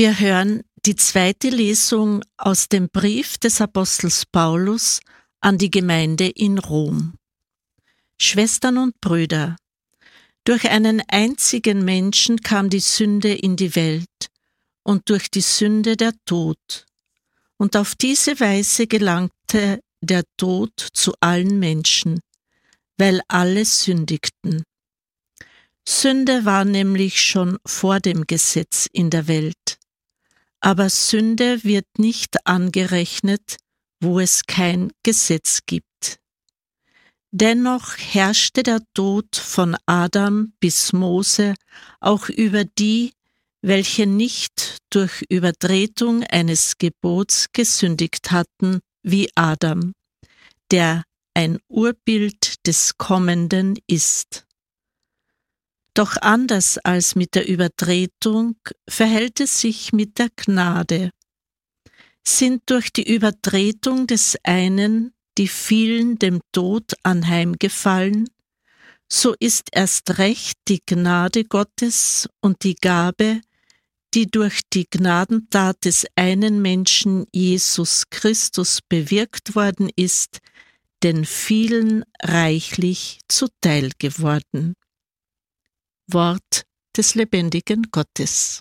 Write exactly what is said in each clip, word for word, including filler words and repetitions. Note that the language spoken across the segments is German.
Wir hören die zweite Lesung aus dem Brief des Apostels Paulus an die Gemeinde in Rom. Schwestern und Brüder, durch einen einzigen Menschen kam die Sünde in die Welt und durch die Sünde der Tod. Und auf diese Weise gelangte der Tod zu allen Menschen, weil alle sündigten. Sünde war nämlich schon vor dem Gesetz in der Welt. Aber Sünde wird nicht angerechnet, wo es kein Gesetz gibt. Dennoch herrschte der Tod von Adam bis Mose auch über die, welche nicht durch Übertretung eines Gebots gesündigt hatten, wie Adam, der ein Urbild des Kommenden ist. Doch anders als mit der Übertretung verhält es sich mit der Gnade. Sind durch die Übertretung des einen die vielen dem Tod anheimgefallen, so ist erst recht die Gnade Gottes und die Gabe, die durch die Gnadentat des einen Menschen Jesus Christus bewirkt worden ist, den vielen reichlich zuteil geworden. Wort des lebendigen Gottes.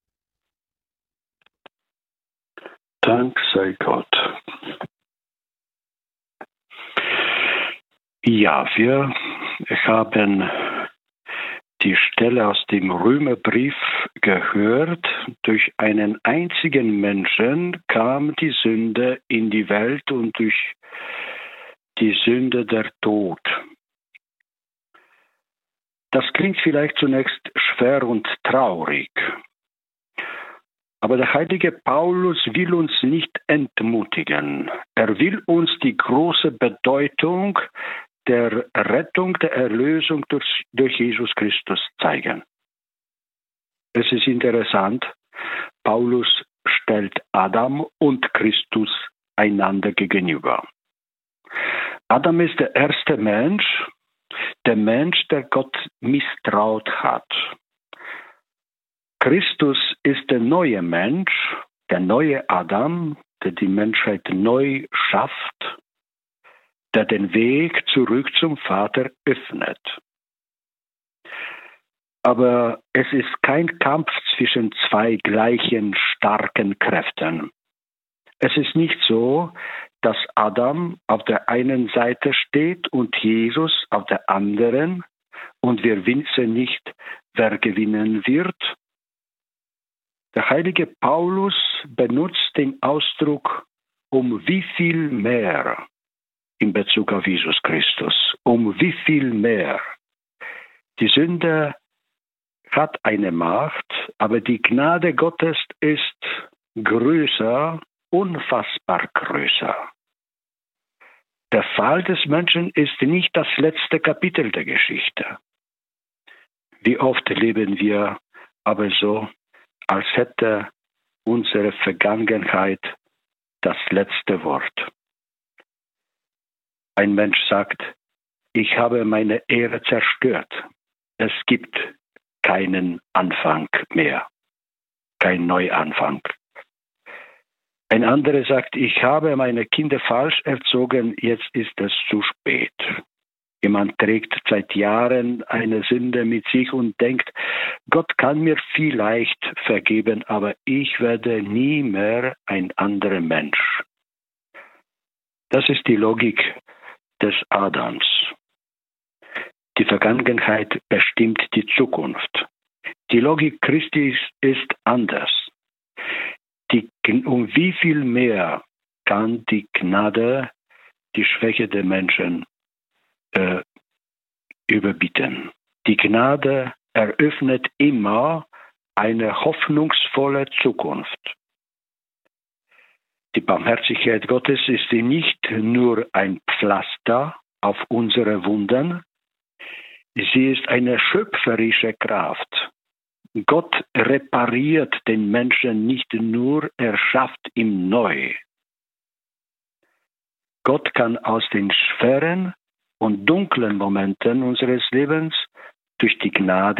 Dank sei Gott. Ja, wir haben die Stelle aus dem Römerbrief gehört. Durch einen einzigen Menschen kam die Sünde in die Welt und durch die Sünde der Tod. Das klingt vielleicht zunächst schwer und traurig. Aber der heilige Paulus will uns nicht entmutigen. Er will uns die große Bedeutung der Rettung, der Erlösung durch, durch Jesus Christus zeigen. Es ist interessant, Paulus stellt Adam und Christus einander gegenüber. Adam ist der erste Mensch, der Mensch, der Gott misstraut hat. Christus ist der neue Mensch, der neue Adam, der die Menschheit neu schafft, der den Weg zurück zum Vater öffnet. Aber es ist kein Kampf zwischen zwei gleichen starken Kräften. Es ist nicht so, dass Adam auf der einen Seite steht und Jesus auf der anderen und wir wissen nicht, wer gewinnen wird. Der heilige Paulus benutzt den Ausdruck um wie viel mehr in Bezug auf Jesus Christus. Um wie viel mehr. Die Sünde hat eine Macht, aber die Gnade Gottes ist größer, unfassbar größer. Der Fall des Menschen ist nicht das letzte Kapitel der Geschichte. Wie oft leben wir aber so, als hätte unsere Vergangenheit das letzte Wort. Ein Mensch sagt, ich habe meine Ehre zerstört. Es gibt keinen Anfang mehr, kein Neuanfang. Ein anderer sagt, ich habe meine Kinder falsch erzogen, jetzt ist es zu spät. Jemand trägt seit Jahren eine Sünde mit sich und denkt, Gott kann mir vielleicht vergeben, aber ich werde nie mehr ein anderer Mensch. Das ist die Logik des Adams. Die Vergangenheit bestimmt die Zukunft. Die Logik Christi ist anders. Die, um wie viel mehr kann die Gnade die Schwäche der Menschen äh, überbieten? Die Gnade eröffnet immer eine hoffnungsvolle Zukunft. Die Barmherzigkeit Gottes ist nicht nur ein Pflaster auf unsere Wunden, sie ist eine schöpferische Kraft. Gott repariert den Menschen nicht nur, er schafft ihn neu. Gott kann aus den schweren und dunklen Momenten unseres Lebens durch die Gnade